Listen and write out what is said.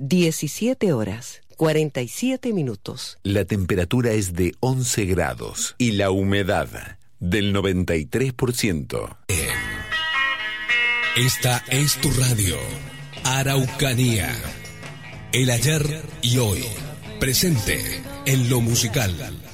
17 horas, 47 minutos. La temperatura es de 11 grados y la humedad del 93%. Esta es tu radio, Araucanía. El ayer y hoy, presente en lo musical.